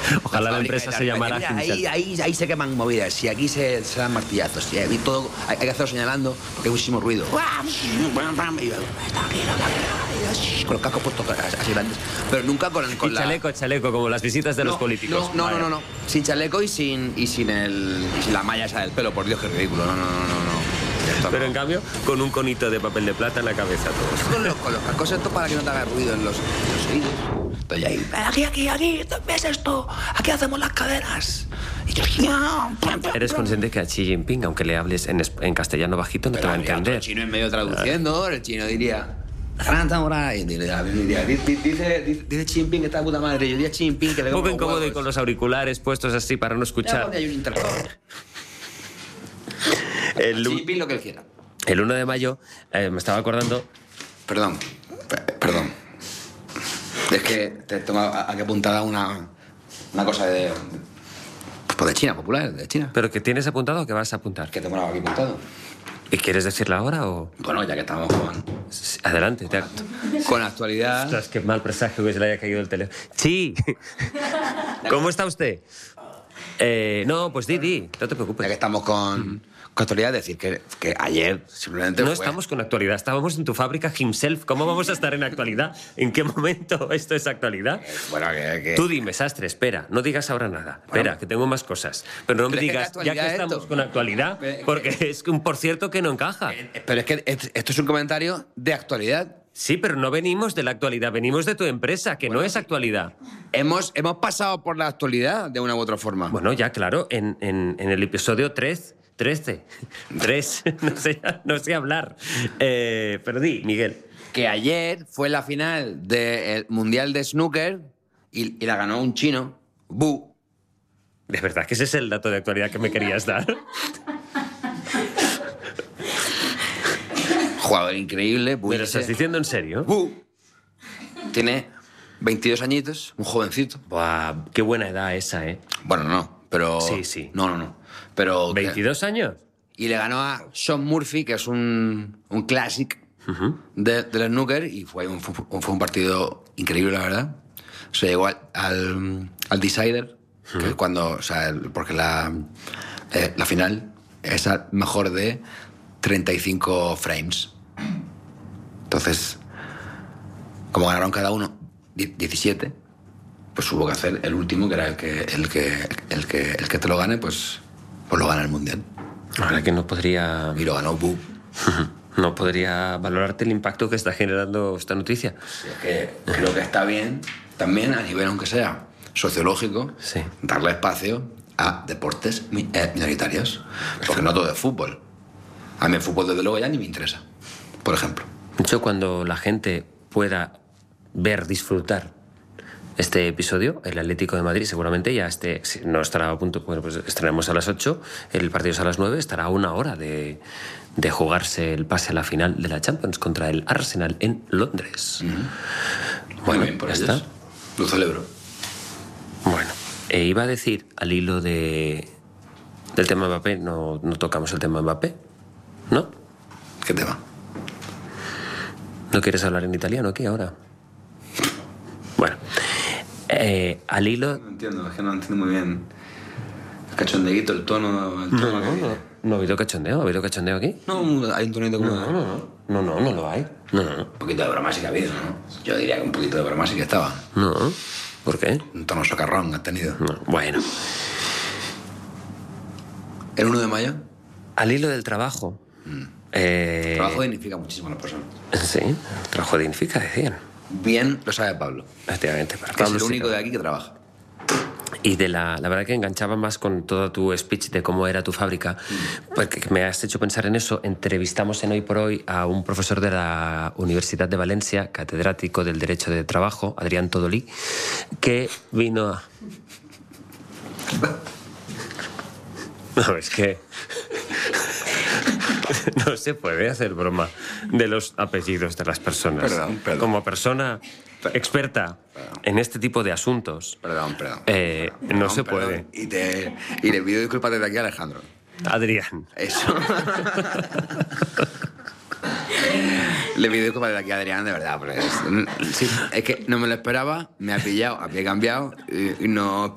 Ojalá la empresa se llamara Mira, Himself. ahí se queman movidas, y aquí se dan martillazos, y todo hay que hacerlo señalando porque hay muchísimo ruido. Con los cascos puestos así grandes, pero nunca con Y chaleco, como las visitas de los políticos. No, sin chaleco y sin la malla esa del pelo, por Dios, qué ridículo. No. Pero en cambio, con un conito de papel de plata en la cabeza todos. Con los cascos estos para que no te haga ruido en los oídos. Estoy ahí. Aquí, ¿ves esto? Aquí hacemos las cadenas. Y yo, Eres consciente que a Xi Jinping, aunque le hables en castellano bajito, no te va a entender. El chino en medio traduciendo, el chino diría... Dice Xi Jinping que está de puta madre. Yo diría Xi Jinping que le... Un poco incómodo y con los auriculares puestos así para no escuchar. Hay un interruptor. Xi Jinping lo que él quiera. El 1 de mayo me estaba acordando... Perdón. Es que te toma aquí apuntada una cosa de China, popular, de China. ¿Pero que tienes apuntado o que vas a apuntar? Que tengo aquí apuntado. ¿Y quieres decirla ahora o...? Bueno, ya que estamos con... Adelante, Con la actualidad... Ostras, qué mal presagio que se le haya caído el teléfono. ¡Sí! ¿Cómo está usted? No, pues di, no te preocupes. Ya que estamos con actualidad, decir que ayer simplemente No estamos con actualidad, estábamos en tu fábrica Himself. ¿Cómo vamos a estar en actualidad? ¿En qué momento esto es actualidad? Bueno, que... Tú dime, sastre, espera, no digas ahora nada. Espera, que tengo más cosas. Pero no me digas, ya que estamos con actualidad, porque es un por cierto que no encaja. Pero es que esto es un comentario de actualidad. Sí, pero no venimos de la actualidad, venimos de tu empresa, que no es actualidad. Hemos pasado por la actualidad de una u otra forma. Bueno, ya, claro, en el episodio 13, no sé hablar. Pero di, Miguel. Que ayer fue la final del Mundial de Snooker y la ganó un chino, Bu. ¿De verdad que ese es el dato de actualidad que me querías dar? Jugador increíble, Bu. ¿Me lo estás diciendo en serio? Bu. Tiene 22 añitos, un jovencito. Buah, qué buena edad esa, ¿eh? Bueno, no, pero... Sí. No. Pero... ¿22 años? Y le ganó a Sean Murphy, que es un clásico del snooker, y fue un partido increíble, la verdad. Se llegó al decider, que es cuando... O sea, porque la final es al mejor de 35 frames. Entonces, como ganaron cada uno 17, pues hubo que hacer el último, que era el que te lo gane, pues lo gana el mundial. Ahora que no podría... Y lo ganó Bu. No podría valorarte el impacto que está generando esta noticia. Es que creo que está bien, también a nivel, aunque sea sociológico, sí, darle espacio a deportes minoritarios. Porque no todo es fútbol. A mí el fútbol, desde luego, ya ni me interesa, por ejemplo. De hecho, cuando la gente pueda ver, disfrutar este episodio, el Atlético de Madrid seguramente ya no estará a punto, bueno, pues estrenamos a las 8, el partido es a las 9, estará a una hora de jugarse el pase a la final de la Champions contra el Arsenal en Londres. Bueno, bien, por ya ellos. está. Lo celebro. Bueno, iba a decir, al hilo del tema Mbappé, no tocamos el tema Mbappé, ¿no? ¿Qué tema? ¿No quieres hablar en italiano aquí ahora? Bueno, al hilo... No entiendo, es que no entiendo muy bien el cachondeíto, el tono... No ha habido cachondeo aquí. No, hay un tonito como... No lo hay. No. Un poquito de broma sí que ha habido, ¿no? Yo diría que un poquito de broma sí que estaba. No, ¿por qué? Un tono socarrón ha tenido. No. Bueno. ¿El 1 de mayo? Al hilo del trabajo. El trabajo dignifica muchísimo a las personas. Sí, el trabajo dignifica, decían. Bien lo sabe Pablo. Efectivamente. Que es el único de aquí que trabaja. Y la verdad que enganchaba más con todo tu speech de cómo era tu fábrica, porque me has hecho pensar en eso. Entrevistamos en Hoy por Hoy a un profesor de la Universidad de Valencia, catedrático del Derecho de Trabajo, Adrián Todolí, que vino a... No, es que... No se puede hacer broma de los apellidos de las personas. Perdón. Como persona experta en este tipo de asuntos. Perdón. No se puede. Y le pido disculpas desde aquí a Alejandro. Adrián. Eso. Le pido disculpas desde aquí a Adrián, de verdad. Porque es que no me lo esperaba, me ha pillado, había cambiado y no